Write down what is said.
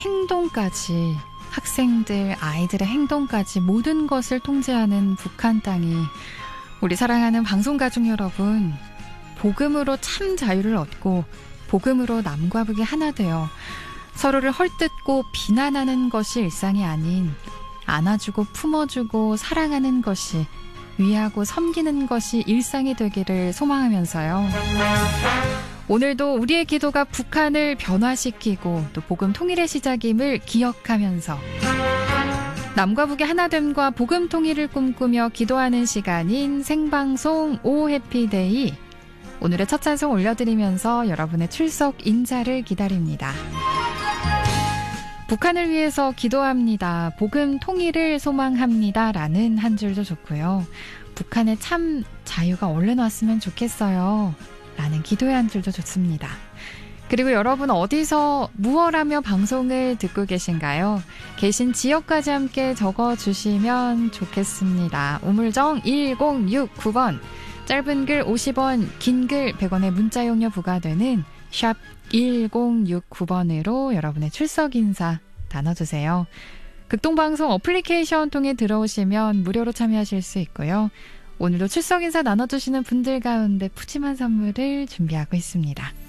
행동까지, 학생들, 아이들의 행동까지 모든 것을 통제하는 북한 땅이 우리 사랑하는 방송가족 여러분, 복음으로 참 자유를 얻고 복음으로 남과 북이 하나 되어 서로를 헐뜯고 비난하는 것이 일상이 아닌 안아주고 품어주고 사랑하는 것이, 위하고 섬기는 것이 일상이 되기를 소망하면서요. 오늘도 우리의 기도가 북한을 변화시키고 또 복음 통일의 시작임을 기억하면서 남과 북의 하나됨과 복음 통일을 꿈꾸며 기도하는 시간인 생방송 오 해피데이, 오늘의 첫 찬송 올려드리면서 여러분의 출석 인사를 기다립니다. 북한을 위해서 기도합니다. 복음 통일을 소망합니다. 라는 한 줄도 좋고요. 북한의 참 자유가 얼른 왔으면 좋겠어요. 라는 기도의 한 줄도 좋습니다. 그리고 여러분 어디서 무엇하며 방송을 듣고 계신가요? 계신 지역까지 함께 적어주시면 좋겠습니다. 우물정 1069번, 짧은 글 50원, 긴 글 100원의 문자 용료 부과되는 샵 1069번으로 여러분의 출석 인사 나눠주세요. 극동방송 어플리케이션 통해 들어오시면 무료로 참여하실 수 있고요. 오늘도 출석 인사 나눠주시는 분들 가운데 푸짐한 선물을 준비하고 있습니다.